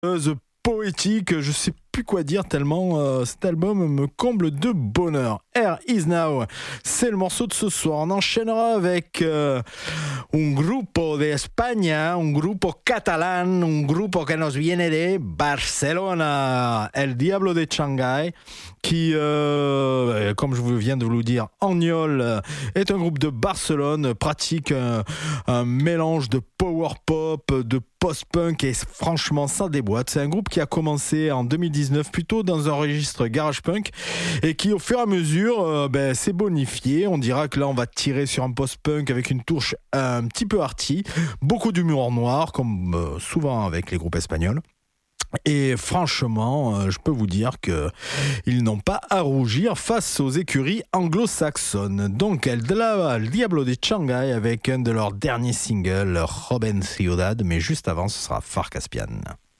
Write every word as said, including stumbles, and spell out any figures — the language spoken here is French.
The poétique, je sais plus quoi dire tellement euh, cet album me comble de bonheur. Here Is Now, c'est le morceau de ce soir. On enchaînera avec euh, un grupo de España, un grupo catalán, un grupo que nos viene de Barcelona, El Diablo de Shanghai, qui, euh, comme je viens de vous le dire, Agnol est un groupe de Barcelone, pratique un, un mélange de power pop, de post-punk et franchement ça déboîte. C'est un groupe qui a commencé en deux mille dix-neuf plutôt dans un registre garage punk et qui au fur et à mesure euh, ben, s'est bonifié. On dira que là on va tirer sur un post-punk avec une touche un petit peu arty, beaucoup d'humour noir comme euh, souvent avec les groupes espagnols. Et franchement, euh, je peux vous dire que ils n'ont pas à rougir face aux écuries anglo-saxonnes. Donc, El Diablo de Shanghai avec un de leurs derniers singles, Robin Ciudad, mais juste avant, ce sera Far Caspian.